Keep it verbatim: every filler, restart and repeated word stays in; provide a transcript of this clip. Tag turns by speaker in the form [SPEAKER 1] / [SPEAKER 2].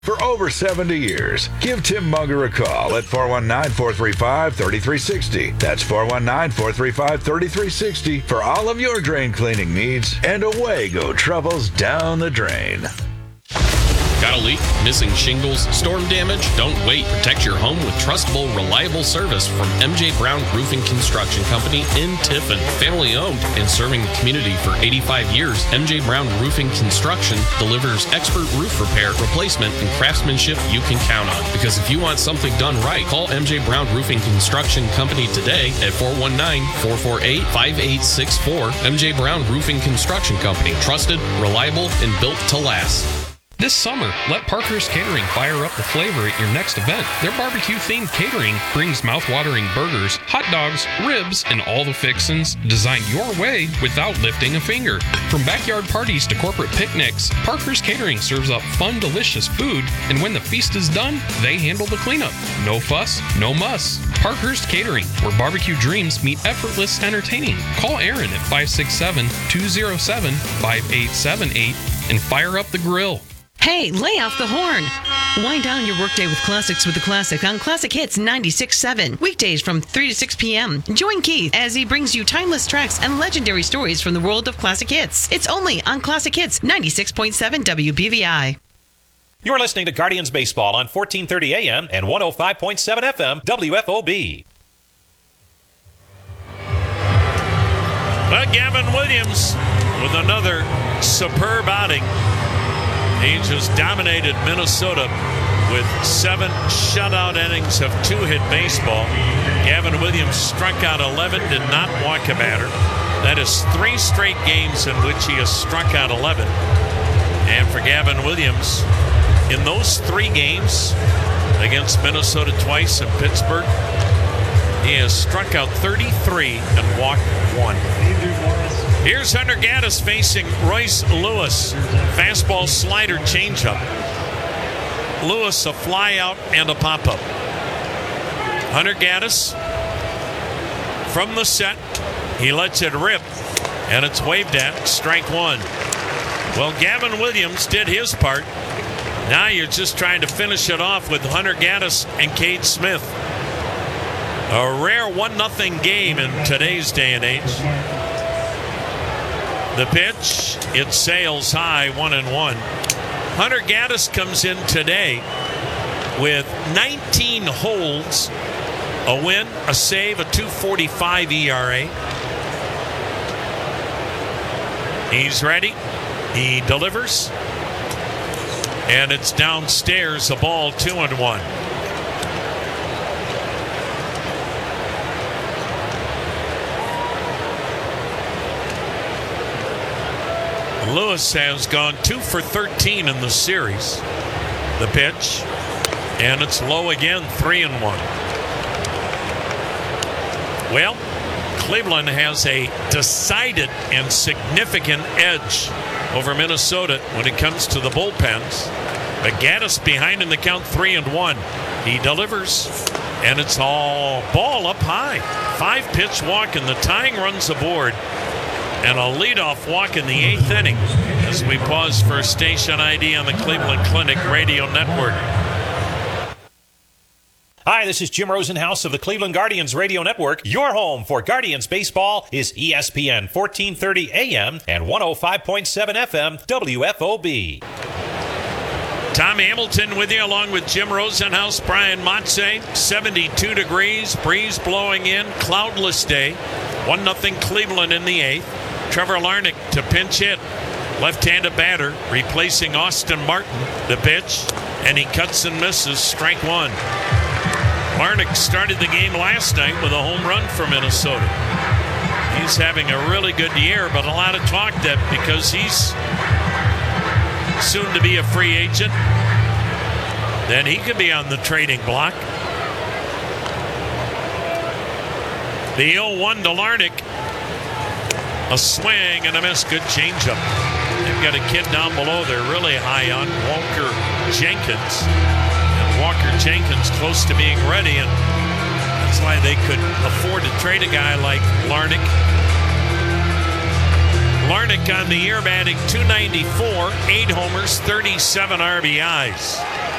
[SPEAKER 1] For over seventy years, give Tim Munger a call at four one nine, four three five, three three six zero. That's four one nine, four three five, three three six zero for all of your drain cleaning needs, and away go troubles down the drain.
[SPEAKER 2] Got a leak? Missing shingles? Storm damage? Don't wait. Protect your home with trustable, reliable service from M J Brown Roofing Construction Company in Tiffin. Family owned and serving the community for eighty-five years, M J Brown Roofing Construction delivers expert roof repair, replacement, and craftsmanship you can count on. Because if you want something done right, call M J Brown Roofing Construction Company today at four one nine, four four eight, five eight six four. M J Brown Roofing Construction Company. Trusted, reliable, and built to last. This summer, let Parker's Catering fire up the flavor at your next event. Their barbecue-themed catering brings mouth-watering burgers, hot dogs, ribs, and all the fixins designed your way without lifting a finger. From backyard parties to corporate picnics, Parker's Catering serves up fun, delicious food, and when the feast is done, they handle the cleanup. No fuss, no muss. Parker's Catering, where barbecue dreams meet effortless entertaining. Call Aaron at five six seven, two zero seven, five eight seven eight and fire up the grill.
[SPEAKER 3] Hey, lay off the horn. Wind down your workday with classics with the classic on Classic Hits ninety-six point seven. Weekdays from three to six p.m. Join Keith as he brings you timeless tracks and legendary stories from the world of classic hits. It's only on Classic Hits ninety-six point seven W B V I.
[SPEAKER 4] You're listening to Guardians Baseball on fourteen thirty A M and one oh five point seven F M W F O B.
[SPEAKER 5] But Gavin Williams with another superb outing. He just dominated Minnesota with seven shutout innings of two-hit baseball. Gavin Williams struck out eleven, did not walk a batter. That is three straight games in which he has struck out eleven. And for Gavin Williams, in those three games against Minnesota twice and Pittsburgh, he has struck out thirty-three and walked one. Here's Hunter Gaddis facing Royce Lewis. Fastball, slider, changeup. Lewis a fly out and a pop-up. Hunter Gaddis from the set. He lets it rip, and it's waved at. Strike one. Well, Gavin Williams did his part. Now you're just trying to finish it off with Hunter Gaddis and Cade Smith. A rare one nothing game in today's day and age. The pitch, it sails high, one and one. Hunter Gaddis comes in today with nineteen holds, a win, a save, a two forty-five E R A. He's ready. He delivers. And it's downstairs, a ball, two and one. Lewis has gone two for thirteen in the series. The pitch, and it's low again, three and one. Well, Cleveland has a decided and significant edge over Minnesota when it comes to the bullpens. But Gaddis behind in the count, three and one. He delivers, and it's all ball up high. Five pitch walk, and the tying runs aboard. And a leadoff walk in the eighth inning as we pause for station I D on the Cleveland Clinic Radio Network.
[SPEAKER 4] Hi, this is Jim Rosenhaus of the Cleveland Guardians Radio Network. Your home for Guardians baseball is E S P N fourteen thirty A M and one oh five point seven F M W F O B.
[SPEAKER 5] Tom Hamilton with you along with Jim Rosenhaus, Brian Motze. seventy-two degrees, breeze blowing in, cloudless day. one nothing Cleveland in the eighth. Trevor Larnach to pinch hit. Left-handed batter replacing Austin Martin. The pitch, and he cuts and misses. Strike one. Larnach started the game last night with a home run for Minnesota. He's having a really good year, but a lot of talk that because he's soon to be a free agent, then he could be on the trading block. The oh one to Larnach. A swing and a miss. Good changeup. They've got a kid down below they're really high on, Walker Jenkins. And Walker Jenkins close to being ready, and that's why they could afford to trade a guy like Larnach. Larnach on the year, batting two ninety-four, eight homers, thirty-seven R B Is.